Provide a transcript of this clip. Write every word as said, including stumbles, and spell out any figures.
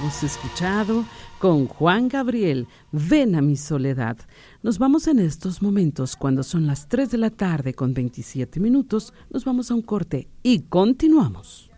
Hemos escuchado con Juan Gabriel, Ven a mi soledad. Nos vamos en estos momentos, cuando son las tres de la tarde con veintisiete minutos, nos vamos a un corte y continuamos.